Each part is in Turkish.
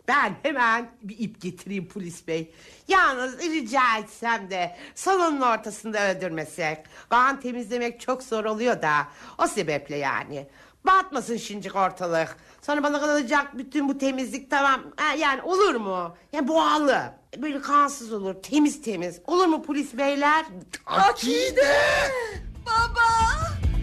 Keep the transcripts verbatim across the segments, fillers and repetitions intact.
Ben hemen bir ip getireyim polis bey. Yalnız rica etsem de salonun ortasında öldürmesek. Kan temizlemek çok zor oluyor da. O sebeple yani. Batmasın şincik ortalık. Sonra bana kalacak bütün bu temizlik tamam. Ha, yani olur mu? Yani boğalı. Böyle kansız olur. Temiz temiz. Olur mu polis beyler? Akide! Baba!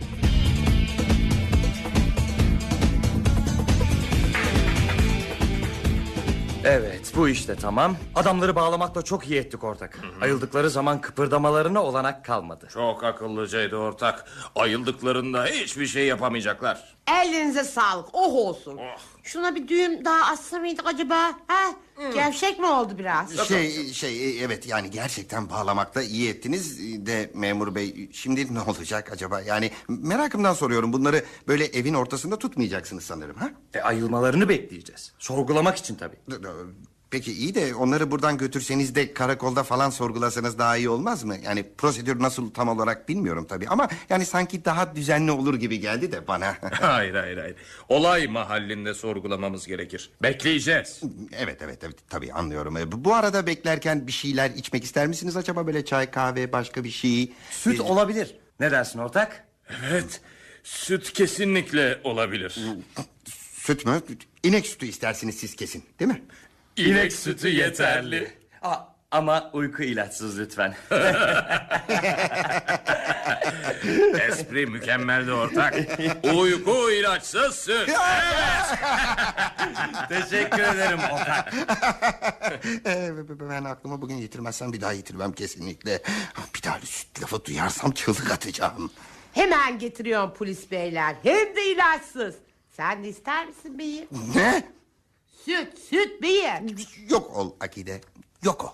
Evet, bu işte tamam. Adamları bağlamakla çok iyi ettik ortak. Ayıldıkları zaman kıpırdamalarına olanak kalmadı. Çok akıllıcaydı ortak. Ayıldıklarında hiçbir şey yapamayacaklar. Ellerinize sağlık. Oh olsun. Oh. Şuna bir düğüm daha atsa mıydık acaba? Ha? Gevşek mi oldu biraz? Şey şey evet yani gerçekten bağlamakta iyi ettiniz de memur bey. Şimdi ne olacak acaba? Yani merakımdan soruyorum. Bunları böyle evin ortasında tutmayacaksınız sanırım ha? E, ayılmalarını bekleyeceğiz. Sorgulamak için tabii. Peki iyi de onları buradan götürseniz de karakolda falan sorgulasanız daha iyi olmaz mı? Yani prosedür nasıl tam olarak bilmiyorum tabii ama yani sanki daha düzenli olur gibi geldi de bana. Hayır hayır hayır. Olay mahallinde sorgulamamız gerekir. Bekleyeceğiz. Evet evet evet tabii anlıyorum. E, Bu arada beklerken bir şeyler içmek ister misiniz acaba, böyle çay, kahve, başka bir şey? Süt E, olabilir. Ne dersin ortak? Evet. Süt kesinlikle olabilir. Süt mü? İnek sütü istersiniz siz kesin, değil mi? İnek sütü yeterli. Aa, ama uyku ilaçsız lütfen. Espri mükemmeldi ortak. Uyku ilaçsız süt. Teşekkür ederim ortak. Ee, ben aklıma bugün yitirmezsem bir daha yitirmem kesinlikle. Bir daha süt lafı duyarsam çığlık atacağım. Hemen getiriyorum polis beyler. Hem de ilaçsız. Sen de ister misin beyim? Ne? Süt, süt beyim. Yok ol Akide, yok ol.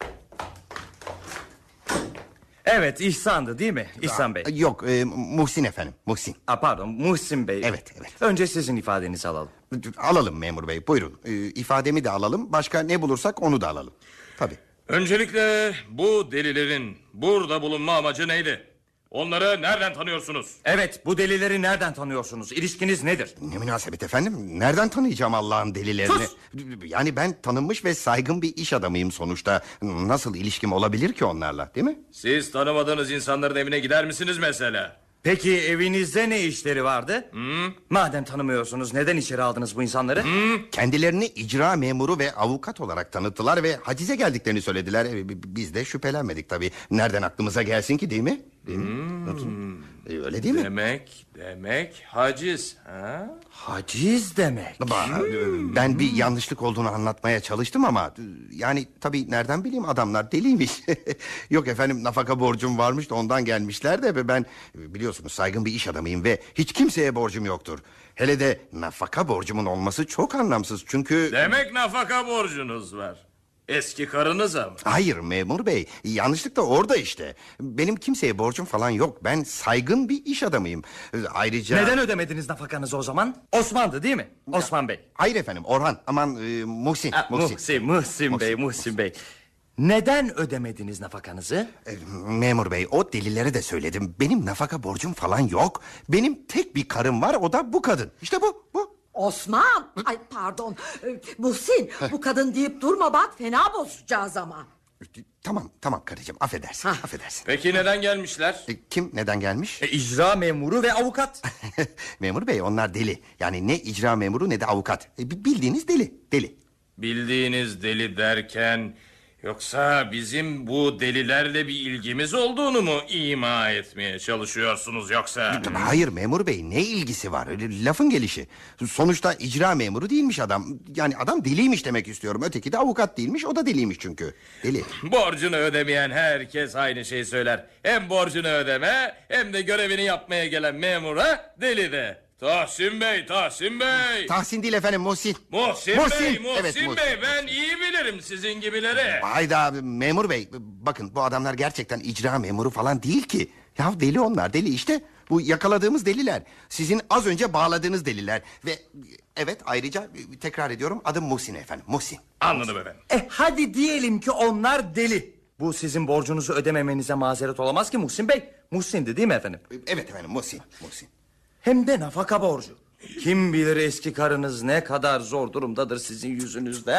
Evet, İhsan'dı değil mi? İhsan Bey. Yok e, Muhsin efendim, Muhsin. Aa, pardon, Muhsin Bey. Evet, evet. Önce sizin ifadenizi alalım. Alalım memur bey, buyurun. Ee, ifademi de alalım, başka ne bulursak onu da alalım. Tabii. Öncelikle bu delilerin burada bulunma amacı neydi? Onları nereden tanıyorsunuz? Evet, bu delileri nereden tanıyorsunuz? İlişkiniz nedir? Ne münasebet efendim, nereden tanıyacağım Allah'ın delilerini? Sus! Yani ben tanınmış ve saygın bir iş adamıyım sonuçta. Nasıl ilişkim olabilir ki onlarla, değil mi? Siz tanımadığınız insanların evine gider misiniz mesela? Peki evinizde ne işleri vardı? Hmm? Madem tanımıyorsunuz, neden içeri aldınız bu insanları? Hmm? Kendilerini icra memuru ve avukat olarak tanıttılar ve hacize geldiklerini söylediler. Ee, Biz de şüphelenmedik tabii. Nereden aklımıza gelsin ki, değil mi? Değil mi? Nasıl? Ee, Öyle değil mi? Demek, demek haciz. Ha? Haciz demek. Ba- Ben bir yanlışlık olduğunu anlatmaya çalıştım ama... Yani tabii nereden bileyim, adamlar deliymiş. Yok efendim, nafaka borcum varmış da ondan gelmişler de... Ben biliyorsunuz saygın bir iş adamıyım ve hiç kimseye borcum yoktur. Hele de nafaka borcumun olması çok anlamsız çünkü... Demek nafaka borcunuz var. Eski karınıza mı? Hayır memur bey, yanlışlık da orada işte. Benim kimseye borcum falan yok. Ben saygın bir iş adamıyım. Ayrıca... Neden ödemediniz nafakanızı o zaman? Osman'dı değil mi? Osman Bey. Hayır efendim, Orhan, aman e, Muhsin, Ha, Muhsin. Muhsin, Muhsin Bey, Muhsin Bey. Neden ödemediniz nafakanızı? E, Memur bey, o delilere de söyledim. Benim nafaka borcum falan yok. Benim tek bir karım var, o da bu kadın. İşte bu, bu. Osman! Ay pardon. Ee, Muhsin, bu kadın deyip durma bak, fena bozacağız ama. Tamam, tamam karıcığım, affedersin, affedersin. Peki neden gelmişler? E, kim neden gelmiş? E, icra memuru ve avukat. Memur bey, onlar deli. Yani ne icra memuru ne de avukat. E, bildiğiniz deli, deli. Bildiğiniz deli derken... Yoksa bizim bu delilerle bir ilgimiz olduğunu mu ima etmeye çalışıyorsunuz yoksa? Hayır memur bey, ne ilgisi var? Lafın gelişi. Sonuçta icra memuru değilmiş adam. Yani adam deliymiş demek istiyorum. Öteki de avukat değilmiş, o da deliymiş çünkü. Deli. Borcunu ödemeyen herkes aynı şeyi söyler. Hem borcunu ödeme hem de görevini yapmaya gelen memura deli de. Tahsin Bey, Tahsin Bey. Tahsin değil efendim, Muhsin. Muhsin, Muhsin. Bey, Muhsin Evet, Muhsin. Bey. Ben iyi bilirim sizin gibileri. Hayda memur bey, bakın bu adamlar gerçekten icra memuru falan değil ki. Ya deli onlar, deli işte. Bu yakaladığımız deliler. Sizin az önce bağladığınız deliler. Ve evet, ayrıca tekrar ediyorum, adım Muhsin efendim, Muhsin. Anladım efendim. E hadi diyelim ki onlar deli. Bu sizin borcunuzu ödememenize mazeret olamaz ki Muhsin Bey. Muhsin'di değil mi efendim? Evet efendim, Muhsin, Muhsin. Hem de nafaka borcu. Kim bilir eski karınız ne kadar zor durumdadır sizin yüzünüzden.